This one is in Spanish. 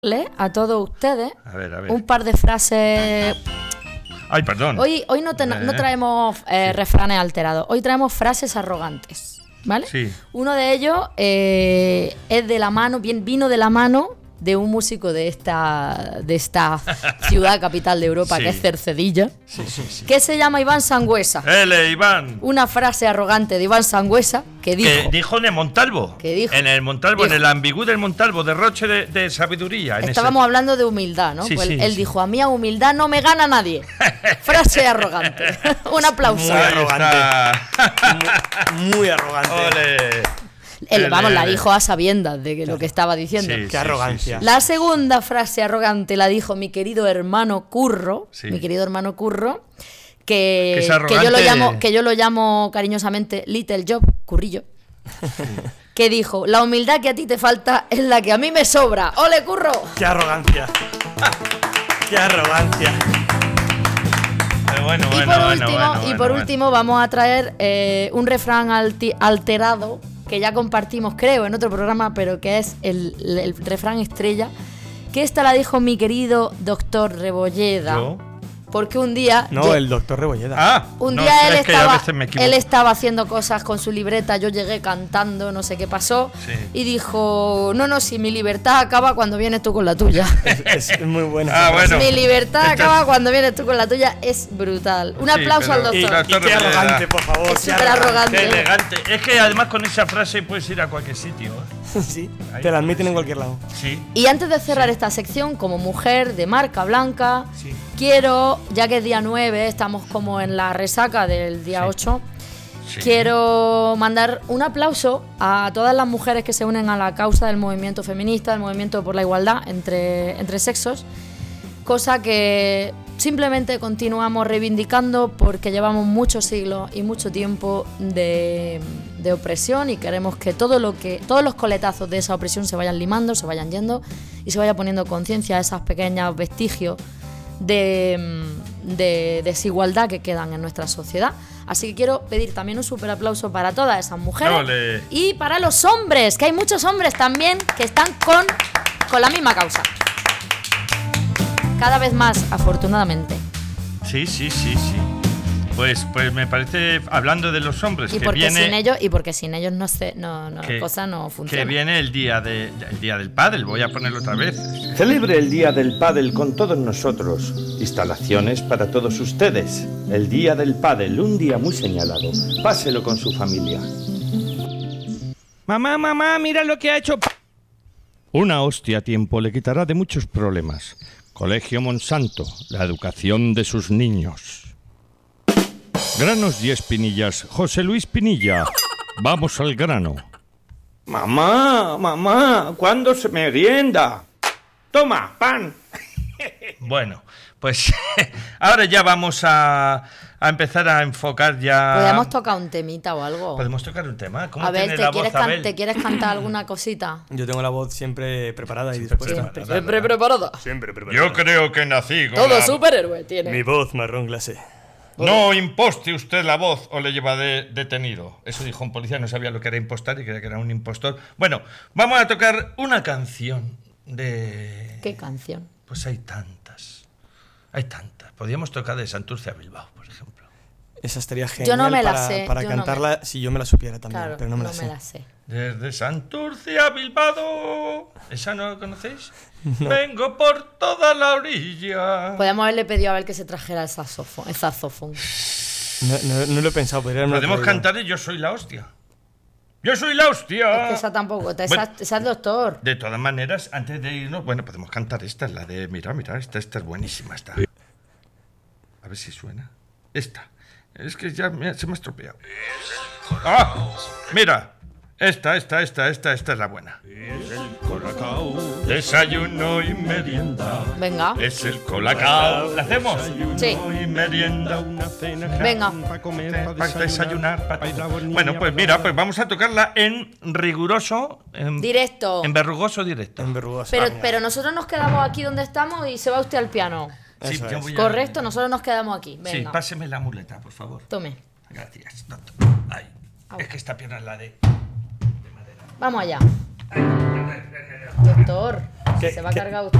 A todos ustedes a ver. un par de frases. Ay, perdón. Hoy no traemos refranes alterados, hoy traemos frases arrogantes, ¿vale? Sí. Uno de ellos es de la mano, vino de la mano de un músico de esta ciudad capital de Europa, sí, que es Cercedilla, sí. que se llama Iván Sangüesa. Iván. Una frase arrogante de Iván Sangüesa que dijo en el Montalvo. ¿Qué dijo? En el Montalvo, Dijo. en el ambigú del Montalvo, derroche de sabiduría. Estábamos hablando de humildad, ¿no? Sí, Pues sí, él sí. dijo: a mí a humildad no me gana nadie. Frase arrogante. Un aplauso. Muy arrogante. Muy arrogante. Ole. Él, vamos, la dijo a sabiendas de que lo que estaba diciendo. Sí, Qué arrogancia. sí. La segunda frase arrogante la dijo mi querido hermano Curro, Sí. que es arrogante. yo lo llamo cariñosamente Little Job, Currillo, que dijo: la humildad que a ti te falta es la que a mí me sobra. ¡Ole, Curro! Qué arrogancia. Qué arrogancia. Bueno, Y por último vamos a traer un refrán alterado que ya compartimos, creo, en otro programa, pero que es el refrán estrella, que esta la dijo mi querido doctor Rebolleda. ¿Yo? Porque un día... No, el doctor Rebolleda. Un no, día es que a veces me equivoco. él estaba haciendo cosas con su libreta, yo llegué cantando, no sé qué pasó, Sí. y dijo: no, si mi libertad acaba cuando vienes tú con la tuya. Es muy buena. Ah, bueno. Mi libertad Entonces- acaba cuando vienes tú con la tuya, es brutal. Un Sí, aplauso al pero- Y, doctor. Doctor y qué Rebolleda. arrogante, por favor. Es qué súper arrogante. Qué elegante. Es que además con esa frase puedes ir a cualquier sitio. Sí, te la admiten en cualquier lado. Sí. Y antes de cerrar esta sección, como mujer de marca blanca, Sí. quiero, ya que es día 9, estamos como en la resaca del día Sí. 8, Sí. quiero mandar un aplauso a todas las mujeres que se unen a la causa del movimiento feminista, del movimiento por la igualdad entre sexos, cosa que simplemente continuamos reivindicando porque llevamos muchos siglos y mucho tiempo de opresión, y queremos que todos los coletazos de esa opresión se vayan limando, se vayan yendo y se vaya poniendo conciencia a esos pequeños vestigios de desigualdad que quedan en nuestra sociedad. Así que quiero pedir también un súper aplauso para todas esas mujeres. ¡Ole! Y para los hombres, que hay muchos hombres también que están con la misma causa. Cada vez más, afortunadamente. Sí. Pues me parece, hablando de los hombres, Y que porque viene... sin ellos la cosa no funciona. Que viene el día del pádel, voy a ponerlo otra vez. Celebre el Día del Pádel con todos nosotros. Instalaciones para todos ustedes. El Día del Pádel, un día muy señalado. Páselo con su familia. Mamá, mira lo que ha hecho. Una hostia a tiempo le quitará de muchos problemas. Colegio Monsanto, la educación de sus niños. Granos y espinillas, José Luis Pinilla. Vamos al grano. Mamá, ¿cuándo se merienda? Toma, pan. Bueno, pues ahora ya vamos a empezar a enfocar ya... ¿Podríamos tocar un temita o algo? ¿Podemos tocar un tema? ¿Cómo A ver, tiene la voz, Abel? ¿te quieres cantar alguna cosita? Yo tengo la voz siempre preparada y dispuesta. Siempre preparada. Siempre preparada. Yo creo que nací con Todo la... superhéroe tiene. Mi voz marrón glacé. No imposte usted la voz o le lleva detenido. Eso dijo un policía, no sabía lo que era impostar y creía que era un impostor. Bueno, vamos a tocar una canción de... ¿Qué canción? Pues hay tantas. Podríamos tocar de Santurce a Bilbao, por ejemplo. Esa estaría genial Yo no me la sé, para yo no cantarla si yo me la supiera también, Claro, pero no me la no sé. me la sé. Desde Santurce a Bilbao. ¿Esa no la conocéis? No. Vengo por toda la orilla. Podríamos haberle pedido a ver que se trajera el saxofón. No lo he pensado, pero Podemos cantar Yo soy la hostia. ¡Yo soy la hostia! Es que esa tampoco, esa es el doctor. De todas maneras, antes de irnos, bueno, podemos cantar esta, la de... Mira, esta es buenísima, esta. A ver si suena. Esta. Es que ya se me ha estropeado. ¡Ah! Mira. Esta es la buena. Es el colacao, desayuno y merienda. Venga. Es el colacao. ¿La hacemos? Sí. Y merienda, una cena. Venga. Para comer, para desayunar. Bueno, pues mira, pues vamos a tocarla en riguroso... Directo. En verrugoso directo. En verrugosa. Pero nosotros nos quedamos aquí donde estamos y se va usted al piano. Sí, Eso yo es. voy a- Correcto, nosotros nos quedamos aquí. Sí, Venga. páseme la muleta, por favor. Tome. Gracias, doctor. Ay, Au. es que esta pierna es la de... Vamos allá. Ay, Doctor. Se va a cargar usted.